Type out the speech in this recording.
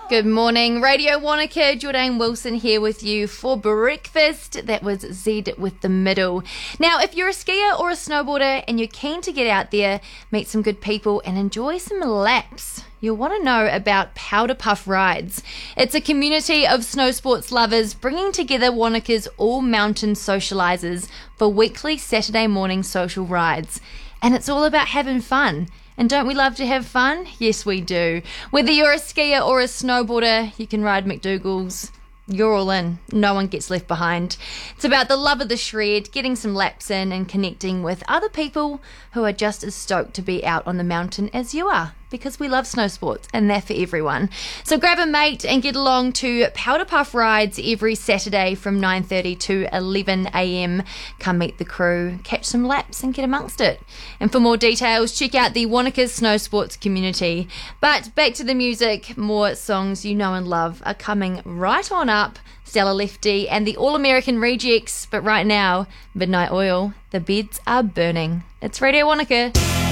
Good morning, Radio Wanaka. Jordan Wilson here with you for breakfast. That was Zed with the middle. Now, if you're a skier or a snowboarder and you're keen to get out there, meet some good people and enjoy some laps, you'll want to know about Powder Puff Rides. It's a community of snow sports lovers bringing together Wanaka's all-mountain socialisers for weekly Saturday morning social rides. And it's all about having fun. And don't we love to have fun? Yes, we do. Whether you're a skier or a snowboarder, you can ride McDougall's. You're all in. No one gets left behind. It's about the love of the shred, getting some laps in and connecting with other people who are just as stoked to be out on the mountain as you are, because we love snow sports and they're for everyone. So grab a mate and get along to Powder Puff Rides every Saturday from 9:30 to 11 a.m. Come meet the crew, catch some laps and get amongst it. And for more details, check out the Wanaka Snow Sports community. But back to the music, more songs you know and love are coming right on up. Stella Lefty and the All-American Rejects. But right now, Midnight Oil, the beds are burning. It's Radio Wanaka.